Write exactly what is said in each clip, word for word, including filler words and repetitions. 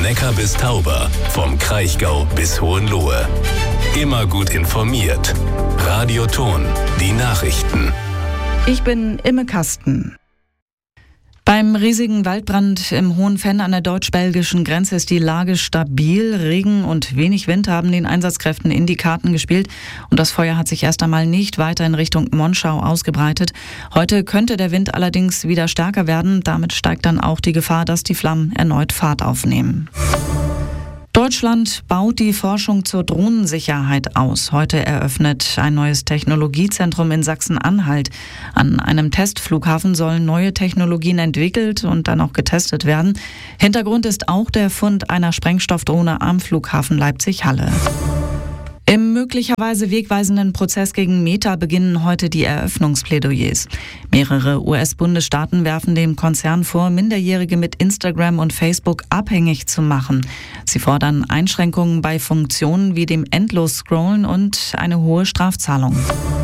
Neckar bis Tauber, vom Kraichgau bis Hohenlohe. Immer gut informiert. Radio Thon, die Nachrichten. Ich bin Imme Kasten. Beim riesigen Waldbrand im Hohenfenn an der deutsch-belgischen Grenze ist die Lage stabil. Regen und wenig Wind haben den Einsatzkräften in die Karten gespielt und das Feuer hat sich erst einmal nicht weiter in Richtung Monschau ausgebreitet. Heute könnte der Wind allerdings wieder stärker werden. Damit steigt dann auch die Gefahr, dass die Flammen erneut Fahrt aufnehmen. Deutschland baut die Forschung zur Drohnensicherheit aus. Heute eröffnet ein neues Technologiezentrum in Sachsen-Anhalt. An einem Testflughafen sollen neue Technologien entwickelt und dann auch getestet werden. Hintergrund ist auch der Fund einer Sprengstoffdrohne am Flughafen Leipzig-Halle. Im möglicherweise wegweisenden Prozess gegen Meta beginnen heute die Eröffnungsplädoyers. Mehrere U S-Bundesstaaten werfen dem Konzern vor, Minderjährige mit Instagram und Facebook abhängig zu machen. Sie fordern Einschränkungen bei Funktionen wie dem Endlos-Scrollen und eine hohe Strafzahlung.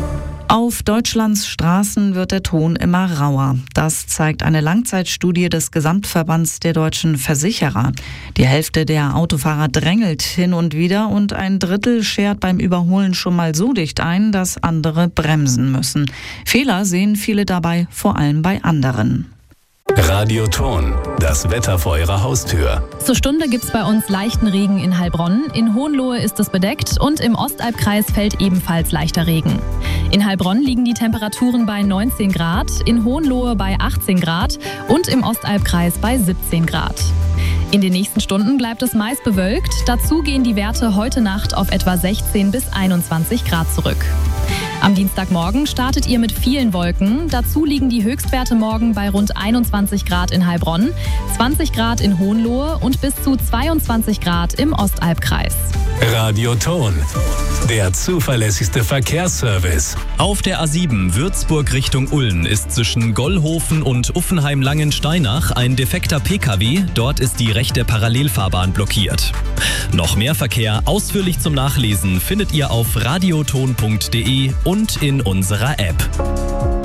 Auf Deutschlands Straßen wird der Ton immer rauer. Das zeigt eine Langzeitstudie des Gesamtverbands der deutschen Versicherer. Die Hälfte der Autofahrer drängelt hin und wieder und ein Drittel schert beim Überholen schon mal so dicht ein, dass andere bremsen müssen. Fehler sehen viele dabei, vor allem bei anderen. Radio Thon, das Wetter vor Ihrer Haustür. Zur Stunde gibt's bei uns leichten Regen in Heilbronn. In Hohenlohe ist es bedeckt und im Ostalbkreis fällt ebenfalls leichter Regen. In Heilbronn liegen die Temperaturen bei neunzehn Grad, in Hohenlohe bei achtzehn Grad und im Ostalbkreis bei siebzehn Grad. In den nächsten Stunden bleibt es meist bewölkt. Dazu gehen die Werte heute Nacht auf etwa sechzehn bis einundzwanzig Grad zurück. Am Dienstagmorgen startet ihr mit vielen Wolken. Dazu liegen die Höchstwerte morgen bei rund einundzwanzig Grad in Heilbronn, zwanzig Grad in Hohenlohe und bis zu zweiundzwanzig Grad im Ostalbkreis. Radio Thon, der zuverlässigste Verkehrsservice. Auf der A sieben Würzburg Richtung Ulm ist zwischen Gollhofen und Uffenheim-Langensteinach ein defekter P K W. Dort ist die rechte Parallelfahrbahn blockiert. Noch mehr Verkehr ausführlich zum Nachlesen findet ihr auf radioton punkt de und in unserer App.